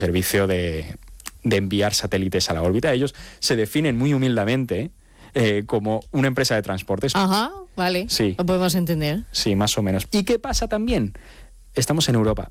servicio de enviar satélites a la órbita. Ellos se definen muy humildemente como una empresa de transportes. Ajá, vale. Sí. Lo podemos entender. Sí, más o menos. ¿Y qué pasa también? Estamos en Europa.